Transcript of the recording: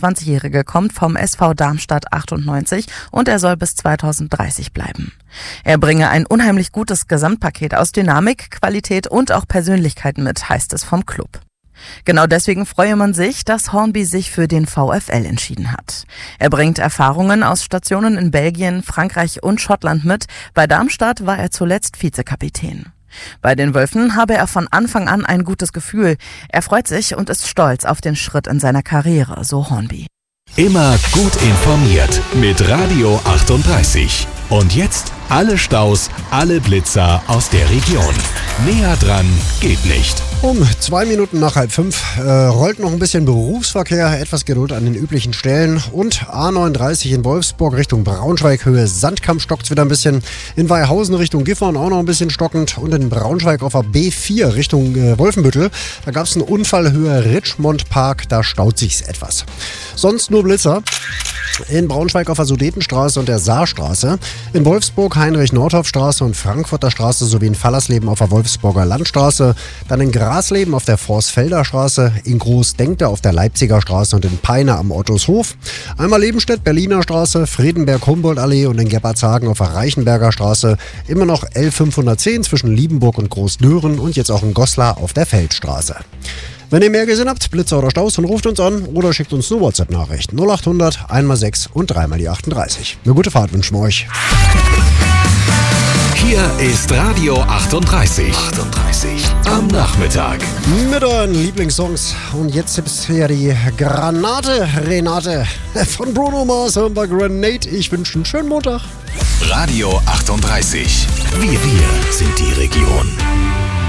25-Jährige kommt vom SV Darmstadt 98 und er soll bis 2030 bleiben. Er bringe ein unheimlich gutes Gesamtpaket aus Dynamik, Qualität und auch Persönlichkeit mit, heißt es vom Club. Genau deswegen freue man sich, dass Hornby sich für den VfL entschieden hat. Er bringt Erfahrungen aus Stationen in Belgien, Frankreich und Schottland mit. Bei Darmstadt war er zuletzt Vizekapitän. Bei den Wölfen habe er von Anfang an ein gutes Gefühl. Er freut sich und ist stolz auf den Schritt in seiner Karriere, so Hornby. Immer gut informiert mit Radio 38. Und jetzt alle Staus, alle Blitzer aus der Region. Näher dran geht nicht. Um 2 Minuten nach 4:30 rollt noch ein bisschen Berufsverkehr, etwas Geduld an den üblichen Stellen. Und A39 in Wolfsburg Richtung Braunschweig, Höhe Sandkamp stockt es wieder ein bisschen. In Weihausen Richtung Gifhorn auch noch ein bisschen stockend. Und in Braunschweig auf der B4 Richtung Wolfenbüttel, da gab es einen Unfall, Höhe Richmond Park, da staut sich's etwas. Sonst nur Blitzer. In Braunschweig auf der Sudetenstraße und der Saarstraße. In Wolfsburg Heinrich-Nordhoff-Straße und Frankfurter Straße sowie in Fallersleben auf der Wolfsburger Landstraße. Dann in Grasleben auf der Vorsfelder Straße, in Großdenkte auf der Leipziger Straße und in Peine am Ottoshof. Einmal Lebenstedt, Berliner Straße, Friedenberg-Humboldt-Allee und in Gerbertshagen auf der Reichenberger Straße. Immer noch L510 zwischen Liebenburg und Großdören und jetzt auch in Goslar auf der Feldstraße. Wenn ihr mehr gesehen habt, Blitzer oder Staus, dann ruft uns an oder schickt uns eine WhatsApp-Nachricht. 0800 1x6 und 3x die 38. Eine gute Fahrt wünschen wir euch. Hier ist Radio 38. Am Nachmittag. Mit euren Lieblingssongs. Und jetzt gibt's hier die Granate, Renate von Bruno Mars und bei Grenade. Ich wünsche einen schönen Montag. Radio 38. Wir sind die Region.